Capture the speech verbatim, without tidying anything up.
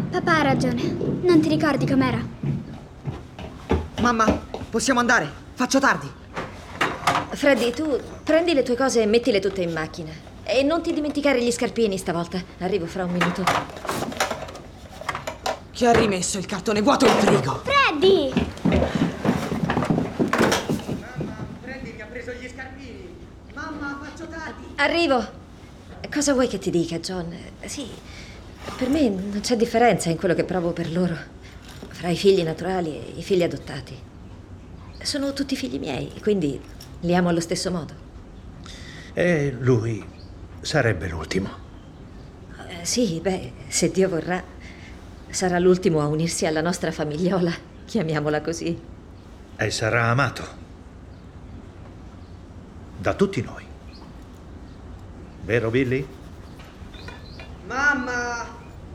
Papà ha ragione. Non ti ricordi com'era? Mamma, possiamo andare. Faccio tardi. Freddy, tu prendi le tue cose e mettile tutte in macchina. E non ti dimenticare gli scarpini stavolta. Arrivo fra un minuto. Chi ha rimesso il cartone vuoto in frigo? Freddy! Mamma, Freddy mi ha preso gli scarpini. Mamma, faccio tardi. Arrivo. Cosa vuoi che ti dica, John? Sì, per me non c'è differenza in quello che provo per loro. Fra i figli naturali e i figli adottati. Sono tutti figli miei, quindi li amo allo stesso modo. E lui sarebbe l'ultimo. Eh, sì, beh, se Dio vorrà, sarà l'ultimo a unirsi alla nostra famigliola, chiamiamola così. E sarà amato da tutti noi. Vero, Billy?